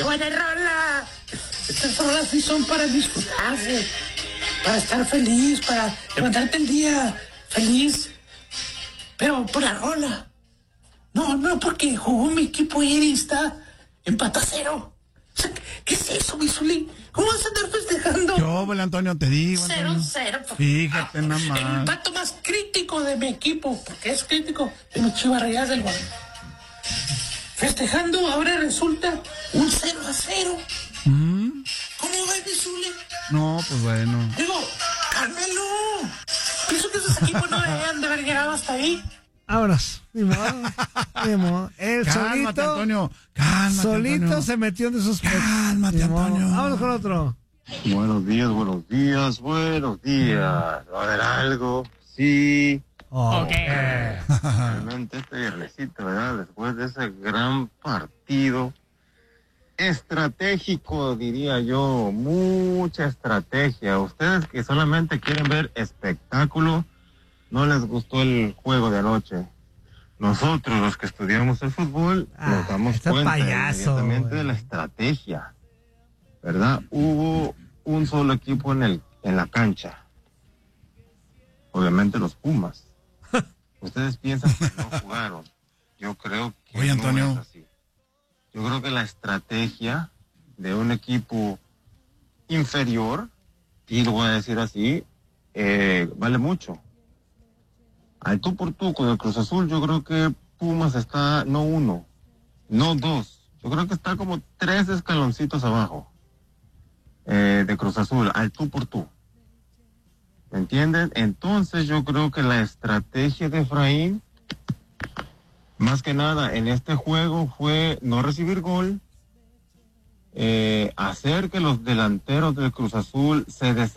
¡Qué buena rola! Estas rolas sí son para disfrutarse, para estar feliz, para levantarte el día feliz. Pero por la rola. No, porque jugó mi equipo ayer y está empate a 0. O sea, ¿qué es eso, Bizuli? ¿Cómo vas a andar festejando? Yo, vale, Antonio, te digo. 0-0. Fíjate nada más. El impacto más crítico de mi equipo, porque es crítico, de mis Chivas Rayadas del Guadalajara. Festejando, ahora resulta un 0-0. ¿Cómo ves, Bizuli? No, pues bueno. Digo, cálmelo. Pienso que esos equipos no deberían de haber llegado hasta ahí. Vámonos, ni modo. Él Cálmate, solito, Antonio. Cálmate, solito Antonio. se metió en esos pechos. Cálmate, Antonio. Vámonos con otro. Buenos días. ¿Va a haber algo? Sí. Realmente este viernesito, ¿verdad? Después de ese gran partido estratégico, diría yo, mucha estrategia. Ustedes que solamente quieren ver espectáculo, no les gustó el juego de anoche. Nosotros, los que estudiamos el fútbol, nos damos cuenta inmediatamente de la estrategia, ¿verdad? Hubo un solo equipo en la cancha. Obviamente los Pumas. Ustedes piensan que no jugaron. Yo creo que Oye, Antonio. no es así. Yo creo que la estrategia de un equipo inferior, y lo voy a decir así, vale mucho. Al tú por tú con el Cruz Azul, yo creo que Pumas está no 1, no 2. Yo creo que está como 3 escaloncitos abajo de Cruz Azul, al tú por tú. ¿Me entienden? Entonces yo creo que la estrategia de Efraín, más que nada en este juego, fue no recibir gol, hacer que los delanteros del Cruz Azul se